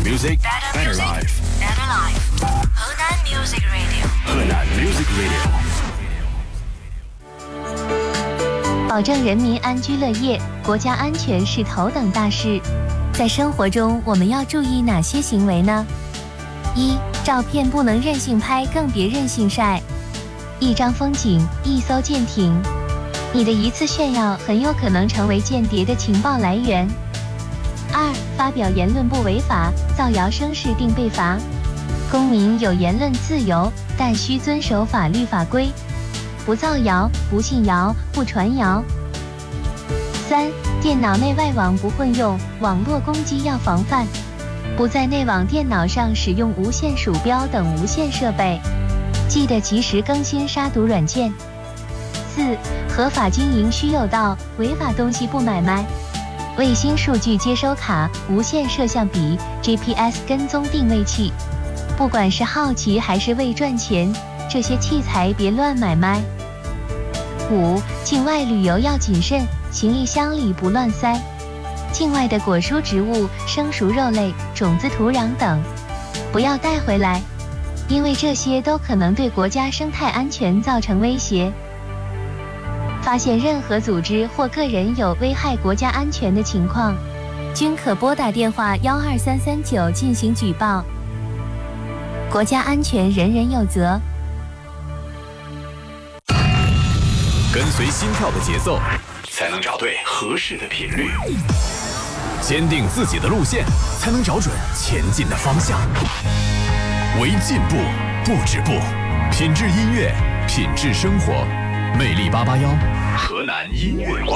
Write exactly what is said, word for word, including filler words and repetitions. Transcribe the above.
music, better life. Better life. 河南 Music Radio. 河南 Music Radio. 保证人民安居乐业，国家安全是头等大事。在生活中，我们要注意哪些行为呢？一、照片不能任性拍，更别任性晒。一张风景，一艘舰艇，你的一次炫耀很有可能成为间谍的情报来源。二、发表言论不违法，造谣生事定被罚。公民有言论自由，但需遵守法律法规，不造谣，不信谣，不传谣。三、电脑内外网不混用，网络攻击要防范，不在内网电脑上使用无线鼠标等无线设备，记得及时更新杀毒软件。四、合法经营需有道，违法东西不买卖。卫星数据接收卡、无线摄像笔、G P S 跟踪定位器，不管是好奇还是为赚钱，这些器材别乱买卖。五、境外旅游要谨慎，行李箱里不乱塞。境外的果蔬植物、生熟肉类、种子、土壤等，不要带回来，因为这些都可能对国家生态安全造成威胁。发现任何组织或个人有危害国家安全的情况，均可拨打电话幺二三三九进行举报。国家安全人人有责。 跟随心跳的节奏，才能找对合适的频率；坚定自己的路线，才能找准前进的方向。为进步不止步，品质音乐，品质生活。魅力八八幺，河南音乐网。